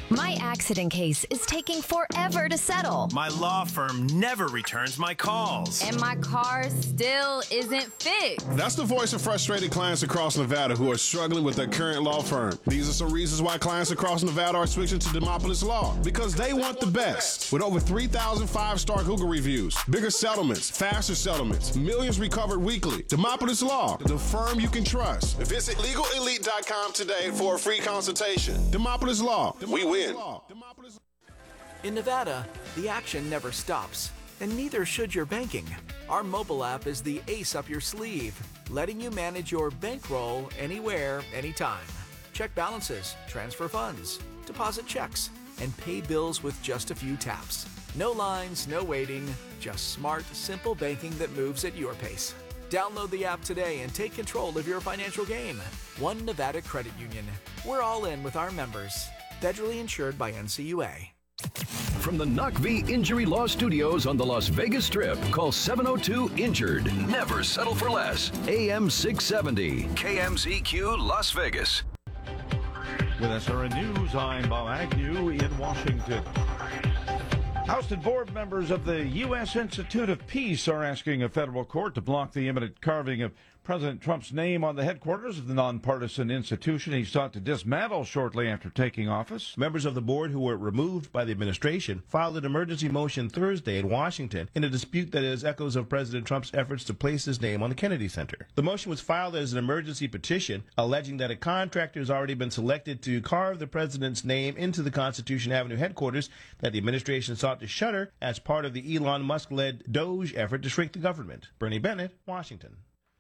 My accident case is taking forever to settle. My law firm never returns my calls. And my car still isn't fixed. That's the voice of frustrated clients across Nevada who are struggling with their current law firm. These are some reasons why clients across Nevada are switching to Demopolis Law. Because they want the best. With over 3,000 five-star Google reviews, bigger settlements, faster settlements, millions recovered weekly. Demopolis Law, the firm you can trust. Visit LegalElite.com today for a free consultation. Demopolis Law, we win. In Nevada, the action never stops, and neither should your banking. Our mobile app is the ace up your sleeve, letting you manage your bankroll anywhere, anytime. Check balances, transfer funds, deposit checks, and pay bills with just a few taps. No lines, no waiting, just smart, simple banking that moves at your pace. Download the app today and take control of your financial game. One Nevada Credit Union. We're all in with our members. Federally insured by NCUA. From the NACV Injury Law Studios on the Las Vegas Strip, call 702-INJURED. Never settle for less. AM 670, KMZQ Las Vegas. With SRN News, I'm Bob Agnew in Washington. House and board members of the U.S. Institute of Peace are asking a federal court to block the imminent carving of President Trump's name on the headquarters of the nonpartisan institution he sought to dismantle shortly after taking office. Members of the board who were removed by the administration filed an emergency motion Thursday in Washington in a dispute that is echoes of President Trump's efforts to place his name on the Kennedy Center. The motion was filed as an emergency petition alleging that a contractor has already been selected to carve the president's name into the Constitution Avenue headquarters that the administration sought to shutter as part of the Elon Musk-led Doge effort to shrink the government. Bernie Bennett, Washington.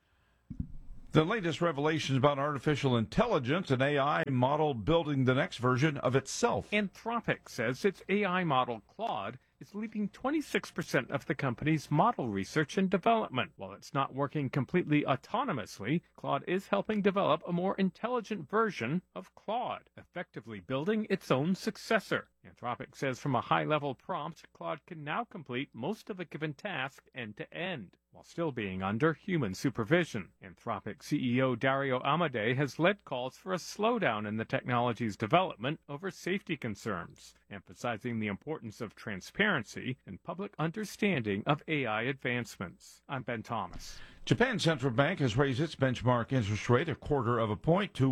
The latest revelations about artificial intelligence, an AI model building the next version of itself. Anthropic says its AI model, Claude, is leading 26% of the company's model research and development. While it's not working completely autonomously, Claude is helping develop a more intelligent version of Claude, effectively building its own successor. Anthropic says from a high-level prompt, Claude can now complete most of a given task end-to-end, while still being under human supervision. Anthropic CEO Dario Amodei has led calls for a slowdown in the technology's development over safety concerns, emphasizing the importance of transparency and public understanding of AI advancements. I'm Ben Thomas. Japan's central bank has raised its benchmark interest rate 0.25 point to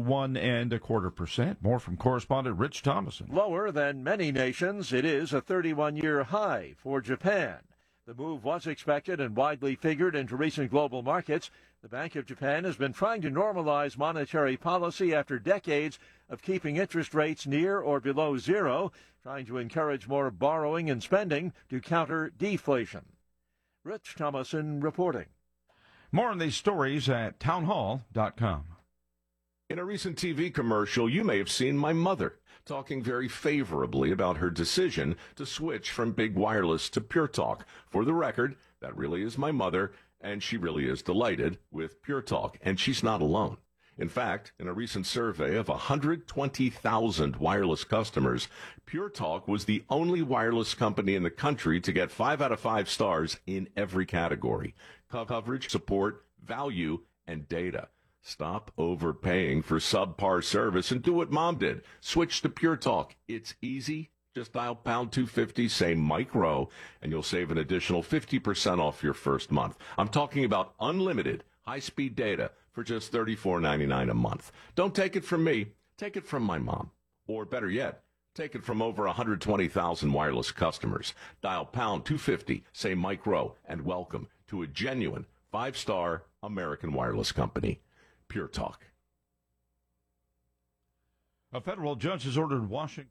1.25%. More from correspondent Rich Thomason. Lower than many nations, it is a 31-year high for Japan. The move was expected and widely figured into recent global markets. The Bank of Japan has been trying to normalize monetary policy after decades of keeping interest rates near or below zero, trying to encourage more borrowing and spending to counter deflation. Rich Thomason reporting. More on these stories at townhall.com. In a recent TV commercial, you may have seen my mother talking very favorably about her decision to switch from big wireless to Pure Talk. For the record, that really is my mother, and she really is delighted with Pure Talk, and she's not alone. In fact, in a recent survey of 120,000 wireless customers, Pure Talk was the only wireless company in the country to get 5 out of 5 stars in every category: coverage, support, value, and data. Stop overpaying for subpar service and do what Mom did. Switch to Pure Talk. It's easy. Just dial pound 250, say Mike Rowe, and you'll save an additional 50% off your first month. I'm talking about unlimited high-speed data for just $34.99 a month. Don't take it from me. Take it from my mom. Or better yet, take it from over 120,000 wireless customers. Dial pound 250, say Mike Rowe, and welcome to a genuine 5-star American wireless company. Pure Talk. A federal judge has ordered Washington.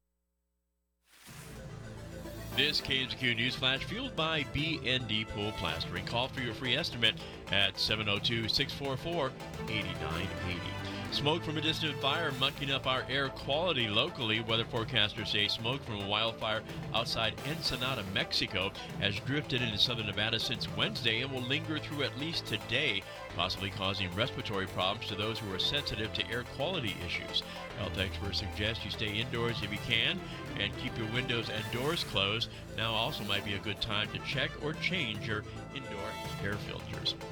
This KMZQ News Flash fueled by BND Pool Plastering. Call for your free estimate at 702-644-8980. Smoke from a distant fire mucking up our air quality locally. Weather forecasters say smoke from a wildfire outside Ensenada, Mexico, has drifted into southern Nevada since Wednesday and will linger through at least today, possibly causing respiratory problems to those who are sensitive to air quality issues. Health experts suggest you stay indoors if you can and keep your windows and doors closed. Now also might be a good time to check or change your indoor air filters.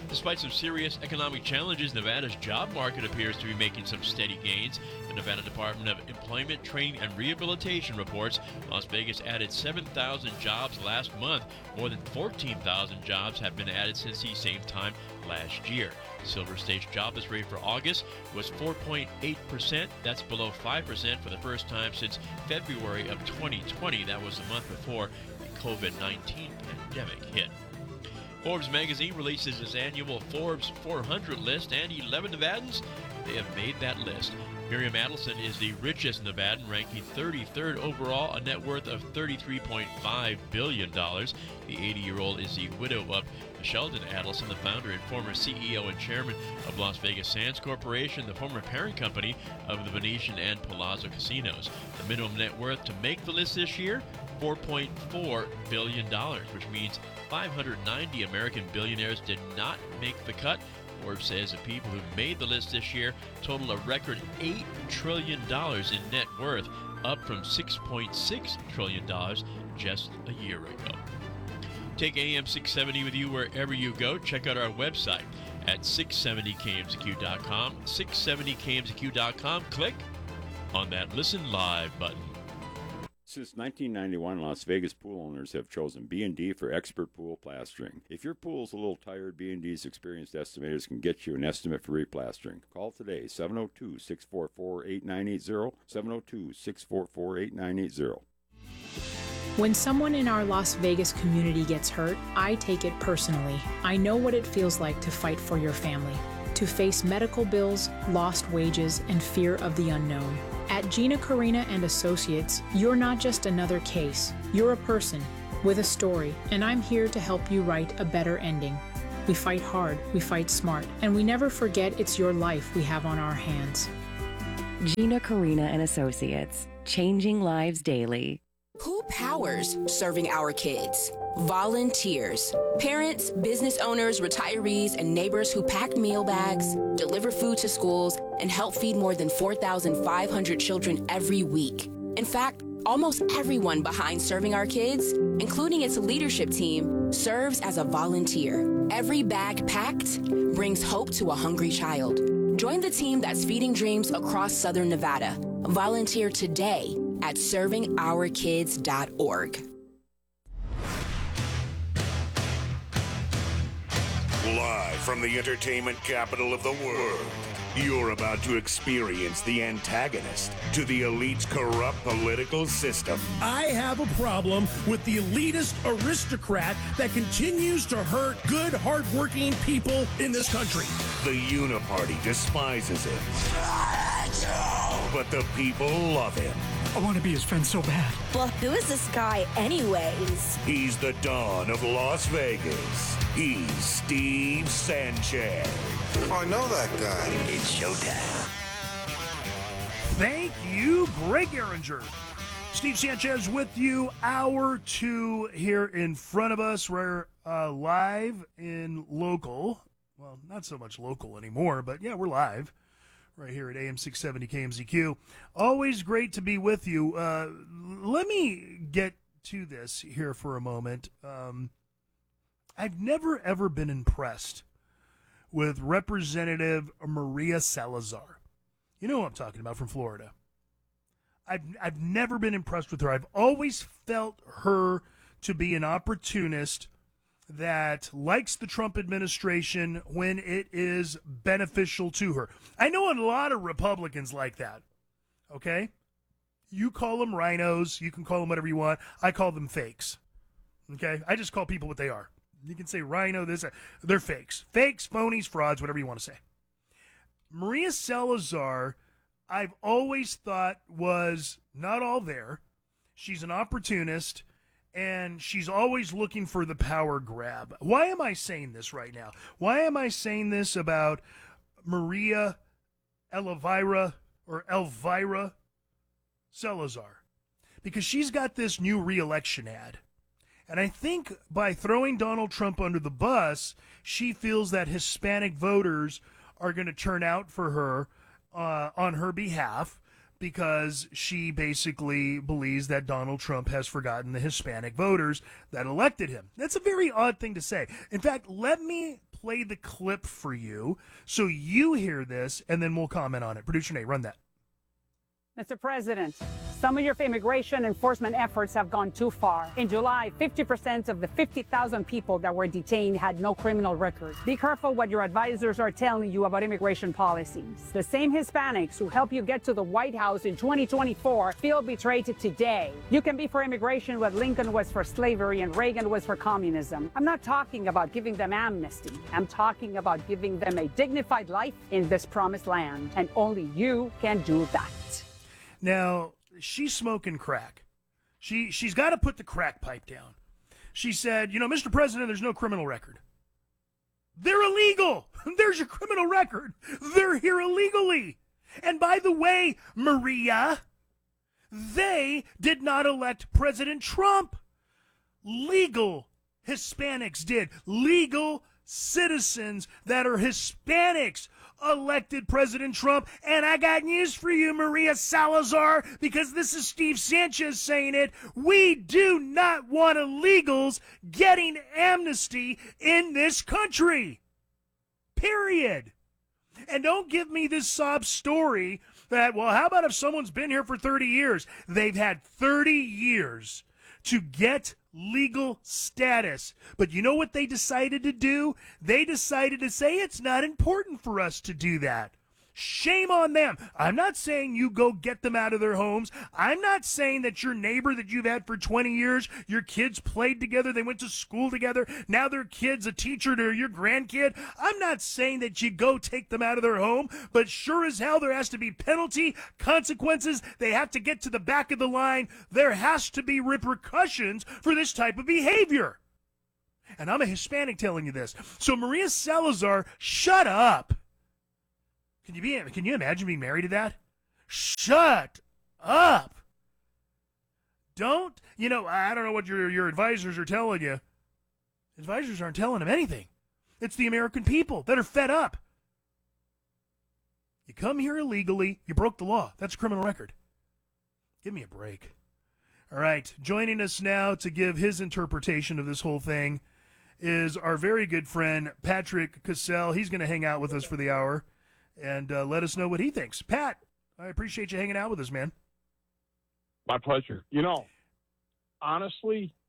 Despite some serious economic challenges, Nevada's job market appears to be making some steady gains. The Nevada Department of Employment, Training, and Rehabilitation reports Las Vegas added 7,000 jobs last month. More than 14,000 jobs have been added since the same time last year. Silver State's jobless rate for August was 4.8%. That's below 5% for the first time since February of 2020. That was the month before the COVID-19 pandemic hit. Forbes magazine releases its annual Forbes 400 list, and 11 Nevadans, they have made that list. Miriam Adelson is the richest Nevadan, ranking 33rd overall, a net worth of $33.5 billion. The 80-year-old is the widow of Sheldon Adelson, the founder and former CEO and chairman of Las Vegas Sands Corporation, the former parent company of the Venetian and Palazzo casinos. The minimum net worth to make the list this year, $4.4 billion, which means 590 American billionaires did not make the cut. Forbes says the people who made the list this year total a record $8 trillion in net worth, up from $6.6 trillion just a year ago. Take AM 670 with you wherever you go. Check out our website at 670kmzq.com, 670kmzq.com. Click on that Listen Live button. Since 1991, Las Vegas pool owners have chosen B&D for expert pool plastering. If your pool's a little tired, B&D's experienced estimators can get you an estimate for replastering. Call today, 702-644-8980, 702-644-8980. When someone in our Las Vegas community gets hurt, I take it personally. I know what it feels like to fight for your family, to face medical bills, lost wages, and fear of the unknown. At Gina Carina and Associates, you're not just another case. You're a person with a story, and I'm here to help you write a better ending. We fight hard, we fight smart, and we never forget it's your life we have on our hands. Gina Carina and Associates, changing lives daily. Who powers serving our kids? Volunteers. Parents, business owners, retirees, and neighbors who pack meal bags, deliver food to schools, and help feed more than 4,500 children every week. In fact, almost everyone behind serving our kids, including its leadership team, serves as a volunteer. Every bag packed brings hope to a hungry child. Join the team that's feeding dreams across Southern Nevada. Volunteer today at servingourkids.org. Live from the entertainment capital of the world, you're about to experience the antagonist to the elite's corrupt political system. I have a problem with the elitist aristocrat that continues to hurt good, hardworking people in this country. The Uniparty despises him, but the people love him. I want to be his friend so bad. Well, who is this guy anyways? He's the Don of Las Vegas. He's Steve Sanchez. I know that guy. It's showtime. Thank you, Greg Geringer. Steve Sanchez with you, hour 2 here in front of us. We're live in local. Well, not so much local anymore, but yeah, we're live right here at AM 670 KMZQ. Always great to be with you. Let me get to this here for a moment. I've never, ever been impressed with Representative Maria Salazar. You know who I'm talking about, from Florida. I've never been impressed with her. I've always felt her to be an opportunist that likes the Trump administration when it is beneficial to her. I know a lot of Republicans like that, okay? You call them rhinos. You can call them whatever you want. I call them fakes, okay? I just call people what they are. You can say rhino, this, they're fakes. Fakes, phonies, frauds, whatever you want to say. Maria Salazar, I've always thought was not all there. She's an opportunist, and she's always looking for the power grab. Why am I saying this right now? Why am I saying this about Maria Elvira Salazar? Because she's got this new re-election ad. And I think by throwing Donald Trump under the bus, she feels that Hispanic voters are going to turn out for her on her behalf, because she basically believes that Donald Trump has forgotten the Hispanic voters that elected him. That's a very odd thing to say. In fact, let me play the clip for you so you hear this, and then we'll comment on it. Producer Nate, run that. Mr. President, some of your immigration enforcement efforts have gone too far. In July, 50% of the 50,000 people that were detained had no criminal record. Be careful what your advisors are telling you about immigration policies. The same Hispanics who helped you get to the White House in 2024 feel betrayed today. You can be for immigration what Lincoln was for slavery and Reagan was for communism. I'm not talking about giving them amnesty. I'm talking about giving them a dignified life in this promised land. And only you can do that. Now, she's smoking crack. She's got to put the crack pipe down. She said, Mr. President, there's no criminal record. They're illegal. There's your criminal record. They're here illegally. And by the way, Maria, they did not elect President Trump. Legal Hispanics did. Legal citizens that are Hispanics elected President Trump. And I got news for you, Maria Salazar, because this is Steve Sanchez saying it. We do not want illegals getting amnesty in this country. Period. And don't give me this sob story that, well, how about if someone's been here for 30 years? They've had 30 years to get legal status. But you know what they decided to do? They decided to say it's not important for us to do that. Shame on them. I'm not saying you go get them out of their homes. I'm not saying that your neighbor that you've had for 20 years, your kids played together, they went to school together, now their kid's a teacher to your grandkid. I'm not saying that you go take them out of their home, but sure as hell there has to be penalty, consequences. They have to get to the back of the line. There has to be repercussions for this type of behavior. And I'm a Hispanic telling you this. So Maria Salazar, shut up. Can you imagine being married to that? Shut up. Don't, I don't know what your advisors are telling you. Advisors aren't telling them anything. It's the American people that are fed up. You come here illegally, you broke the law. That's a criminal record. Give me a break. All right, joining us now to give his interpretation of this whole thing is our very good friend, Patrick Cassell. He's going to hang out with us for the hour and let us know what he thinks. Pat, I appreciate you hanging out with us, man. My pleasure. Honestly,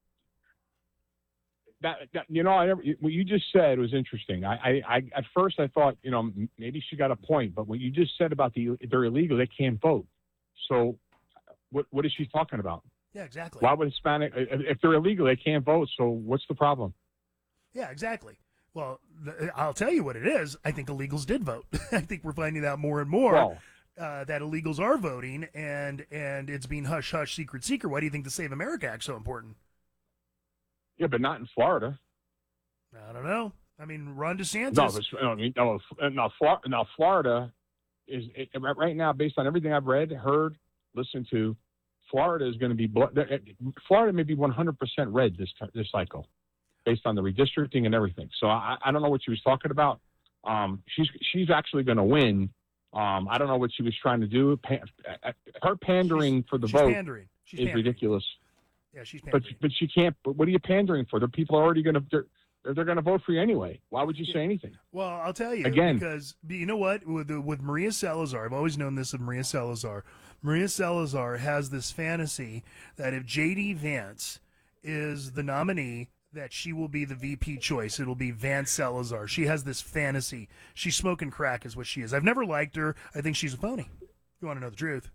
what you just said was interesting. I at first I thought, maybe she got a point, but what you just said about they're illegal, they can't vote. So what is she talking about? Yeah, exactly. Why would Hispanic, if they're illegal, they can't vote, so what's the problem? Yeah, exactly. Well, I'll tell you what it is. I think illegals did vote. I think we're finding out more and more that illegals are voting, and it's being hush-hush, secret. Why do you think the Save America Act is so important? Yeah, but not in Florida. I don't know. I mean, Ron DeSantis. No, Florida is right now, based on everything I've read, heard, listened to, Florida is going to be Florida may be 100% red this cycle, based on the redistricting and everything. So I don't know what she was talking about. She's actually going to win. I don't know what she was trying to do. Her pandering for the vote is ridiculous. Yeah, she's pandering. But she can't. But what are you pandering for? The people are already going to. They're going to vote for you anyway. Why would you say anything? Well, I'll tell you again, because you know what, with Maria Salazar, I've always known this of Maria Salazar. Maria Salazar has this fantasy that if J.D. Vance is the nominee, that she will be the VP choice. It'll be Vance Salazar. She has this fantasy. She's smoking crack is what she is. I've never liked her. I think she's a phony. If you want to know the truth.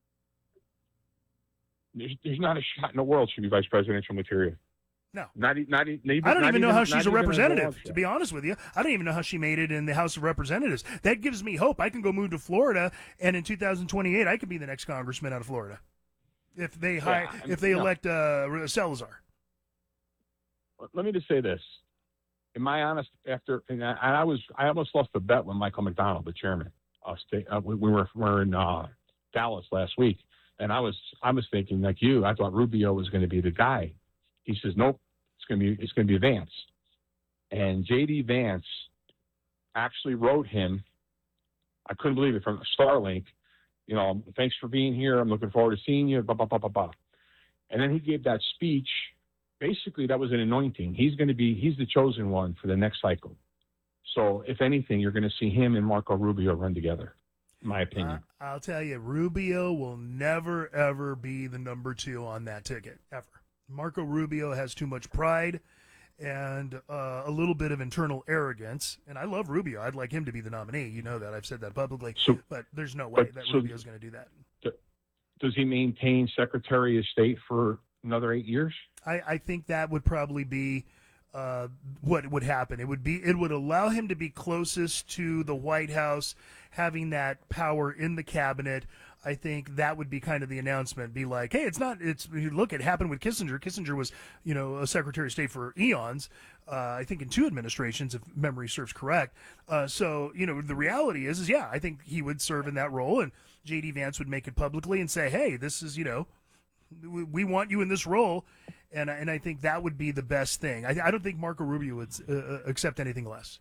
There's not a shot in the world she'd be vice presidential material. No. I don't even know how she's a representative, to be honest with you. I don't even know how she made it in the House of Representatives. That gives me hope. I can go move to Florida, and in 2028, I could be the next congressman out of Florida if they elect Salazar. Let me just say this. In my honest, I almost lost the bet when Michael McDonald, the chairman, we were in Dallas last week, and I was thinking like you. I thought Rubio was going to be the guy. He says, nope, it's going to be Vance. And J.D. Vance actually wrote him, I couldn't believe it, from Starlink, thanks for being here. I'm looking forward to seeing you, blah, blah, blah, blah, blah. And then he gave that speech. Basically, that was an anointing. He's the chosen one for the next cycle. So, if anything, you're going to see him and Marco Rubio run together, in my opinion. I'll tell you, Rubio will never, ever be the number 2 on that ticket, ever. Marco Rubio has too much pride and a little bit of internal arrogance. And I love Rubio. I'd like him to be the nominee. You know that. I've said that publicly. But there's no way that Rubio's going to do that. Does he maintain Secretary of State for another 8 years? I think that would probably be what would happen. It would allow him to be closest to the White House, having that power in the cabinet. I think that would be kind of the announcement. Be like, hey, look, it happened with Kissinger. Kissinger was, a Secretary of State for eons. I think in 2 administrations, if memory serves correct. So the reality is, I think he would serve in that role, and J.D. Vance would make it publicly and say, hey, this is, we want you in this role. And I think that would be the best thing. I don't think Marco Rubio would accept anything less.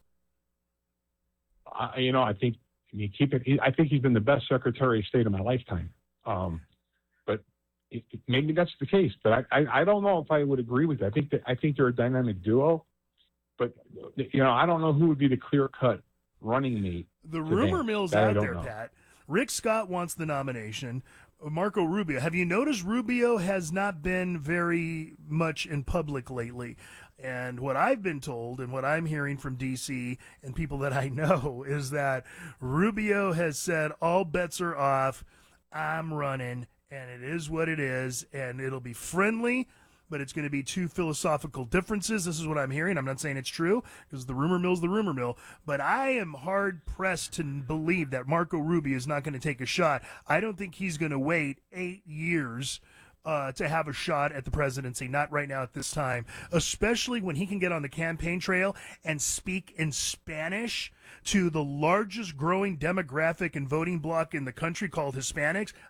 I think you keep it. I think he's been the best Secretary of State of my lifetime. But maybe that's the case. But I don't know if I would agree with that. I think they're a dynamic duo. But I don't know who would be the clear-cut running mate. The rumor mill's out there, Pat. Rick Scott wants the nomination. Marco Rubio. Have you noticed Rubio has not been very much in public lately? And what I've been told and what I'm hearing from D.C. and people that I know is that Rubio has said all bets are off. I'm running, and it is what it is, and it'll be friendly, but it's going to be 2 philosophical differences. This is what I'm hearing. I'm not saying it's true because the rumor mill's the rumor mill, but I am hard-pressed to believe that Marco Rubio is not going to take a shot. I don't think he's going to wait 8 years to have a shot at the presidency, not right now at this time, especially when he can get on the campaign trail and speak in Spanish to the largest growing demographic and voting bloc in the country called Hispanics.